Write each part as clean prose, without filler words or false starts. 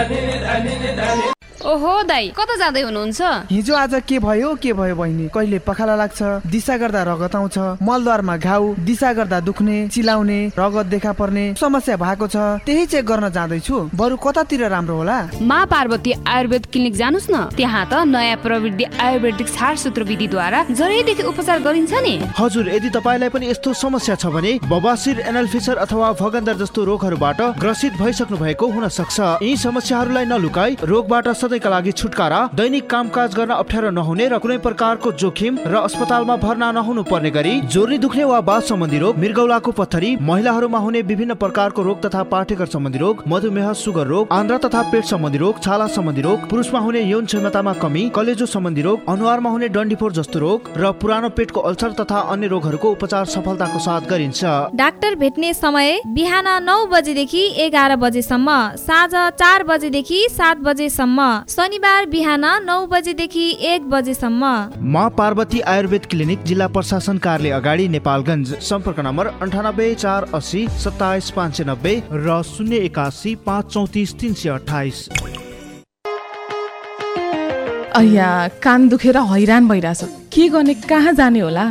ओहो दाइ कता जाँदै हुनुहुन्छ? हिजो आज के भयो बहिनी? कहिले पखाला लाग्छ, दिशा गर्दा रगत आउँछ, मलद्वारमा घाउ, दिशा गर्दा दुख्ने, चिलाउने, रगत देखा पर्ने समस्या भएको छ। त्यही चेक गर्न जाँदैछु। बरु कतातिर राम्रो होला? माँ पार्वती आयुर्वेद क्लिनिक जानुस् न। त्यहाँ त नयाँ प्रविधि आयुर्वेदिक छारसूत्र विधिद्वारा जरैदेखि उपचार गरिन्छ नि। हजुर, यदि तपाईलाई पनि यस्तो समस्या छ भने बबासिर, एनल फिसर अथवा भगन्दर जस्तो रोगहरूबाट ग्रसित भइसक्नु भएको हुन सक्छ। यी समस्याहरूलाई नलुकाई रोगबाट सधैँका लागि छुटकारा, दैनिक कामकाज गर्न अप्ठ्यारो नहुने र कुनै प्रकारको जोखिम र अस्पतालमा भर्ना नहुनु पर्ने गरी जोर्नी दुख्ने वा बाथ सम्बन्धी रोग, मृगौलाको पत्थरी, महिलाहरूमा हुने विभिन्न प्रकारको रोग तथा पाठेघर सम्बन्धी रोग, मधुमेह, सुगर रोग, आन्द्रा तथा पेट सम्बन्धी रोग, छाला सम्बन्धी रोग, पुरुषमा हुने यौन क्षमतामा कमी, कलेजो सम्बन्धी रोग, अनुहारमा हुने डन्डीफोर जस्तो रोग र पुरानो पेटको अल्सर तथा अन्य रोगहरूको उपचार सफलताको साथ गरिन्छ। डाक्टर भेट्ने समय बिहान 9 बजेदेखि 11 बजेसम्म, साँझ 4 बजेदेखि 7 बजेसम्म, शनिबार बिहान 9 बजेदेखि 1 बजेसम्म। माँ पार्वती आयुर्वेद क्लिनिक, जिल्ला प्रशासन कार्यालय अगाडि, नेपालगञ्ज। सम्पर्क नम्बर 98 480 27 590 र 081 534 328। अయ్या कान दुखेर हैरान भइराछ, के गर्ने, कहाँ जाने होला?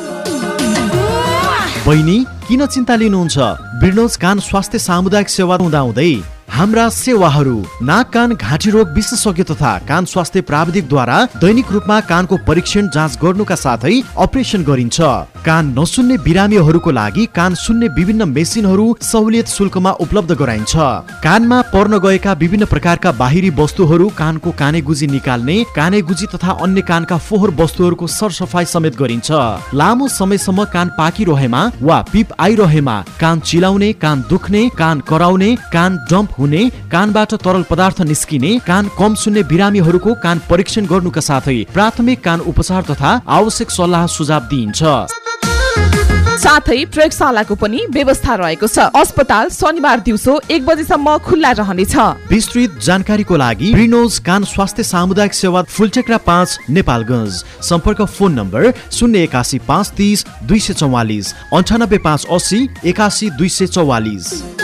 बहिनी किन चिन्ता लिनुहुन्छ? ब्रिनोज कान स्वास्थ्य सामुदायिक सेवा हुँदाहुँदै हाम्रा सेवाहरू नाक कान घाँटी रोग विशेषज्ञ तथा कान स्वास्थ्य प्राविधिकद्वारा दैनिक रूपमा कानको परीक्षण जाँच गर्नुका साथै अपरेसन गरिन्छ। कान नसुन्ने बिरामीहरूको लागि कान सुन्ने विभिन्न मेसिनहरू सहुलियत शुल्कमा उपलब्ध गराइन्छ। कानमा पर्न गएका विभिन्न प्रकारका बाहिरी वस्तुहरू, कानको कानेगुजी निकाल्ने, कानेगुजी तथा अन्य कानका फोहोर वस्तुहरूको सरसफाई समेत गरिन्छ। लामो समयसम्म कान पाकिरहेमा वा पिप आइरहेमा, कान चिलाउने, कान दुख्ने, कान कराउने, कान डम्प हुने, कानबाट तरल पदार्थ निस्किने, कान कम सुन्ने बिरामीहरूको कान परीक्षण गर्नुका साथै प्राथमिक कान उपचार तथा आवश्यक सल्लाह सुझाव दिइन्छ। साथै प्रयोगशालाको पनि व्यवस्था रहेको छ। अस्पताल शनिबार दिउँसो 1 बजेसम्म खुल्ला रहनेछ। विस्तृत जानकारीको लागि ब्रिनोज कान स्वास्थ्य सामुदायिक सेवा, फुलचक्रा 5, नेपालगञ्ज। सम्पर्क फोन नम्बर 081 530 244, 98 580 81 244।